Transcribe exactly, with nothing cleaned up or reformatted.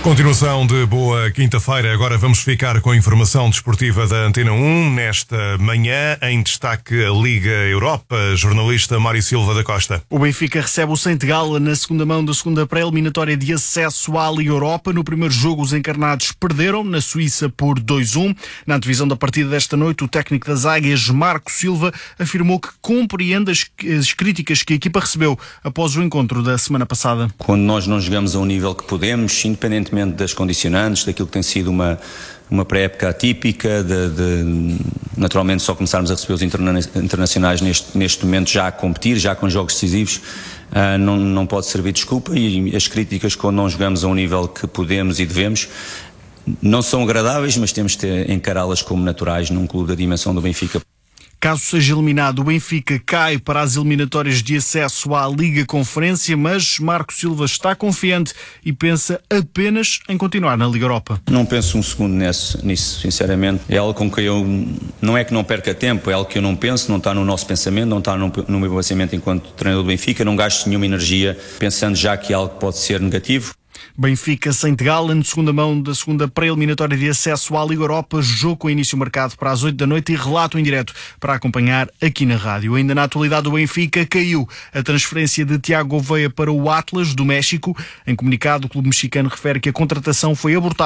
Continuação de boa quinta-feira. Agora vamos ficar com a informação desportiva da Antena um. Nesta manhã, em destaque, a Liga Europa. Jornalista Mário Silva da Costa. O Benfica recebe o Saint Gallen na segunda mão da segunda pré-eliminatória de acesso à Liga Europa. No primeiro jogo, os encarnados perderam na Suíça por dois a um. Na antevisão da partida desta noite, o técnico das Águias, Marco Silva, afirmou que compreende as, as críticas que a equipa recebeu após o encontro da semana passada. Quando nós não jogamos ao nível que podemos, independentemente das condicionantes, daquilo que tem sido uma, uma pré-época atípica, de, de naturalmente só começarmos a receber os interna internacionais neste, neste momento já a competir, já com jogos decisivos, uh, não, não pode servir de desculpa, e as críticas quando não jogamos ao nível que podemos e devemos não são agradáveis, mas temos de encará-las como naturais num clube da dimensão do Benfica. Caso seja eliminado, o Benfica cai para as eliminatórias de acesso à Liga Conferência, mas Marco Silva está confiante e pensa apenas em continuar na Liga Europa. Não penso um segundo nisso, nisso, sinceramente. É algo com que eu, não é que não perca tempo, é algo que eu não penso, não está no nosso pensamento, não está no, no meu pensamento enquanto treinador do Benfica, não gasto nenhuma energia pensando já que é algo que pode ser negativo. Benfica Saint Gallen, segunda mão da segunda pré-eliminatória de acesso à Liga Europa, jogo com início marcado para as oito da noite e relato em direto para acompanhar aqui na rádio. Ainda na atualidade, o Benfica caiu a transferência de Tiago Gouveia para o Atlas do México. Em comunicado, o clube mexicano refere que a contratação foi abortada